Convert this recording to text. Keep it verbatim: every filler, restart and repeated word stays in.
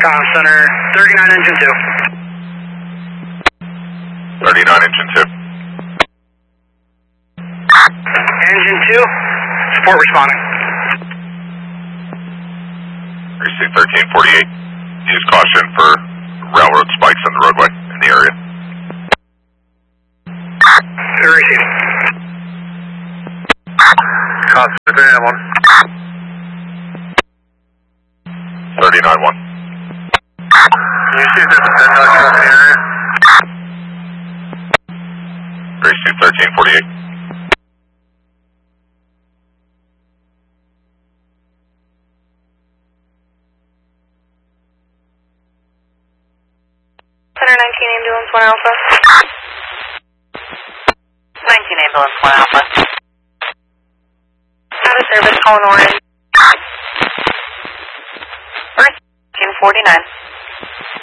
Comm Center, thirty-nine engine two. thirty-nine engine two. Engine two, support responding. Receive thirteen forty-eight. Use caution for railroad spikes on the roadway in the area. Receiving. Comm Center, thirty-nine one. thirty-nine one. Can you see if there's a ten dog truck in the area? Receive thirteen forty-eight. Center nineteen ambulance one alpha. nineteen ambulance one alpha. Out of service, calling orange. First, forty-nine.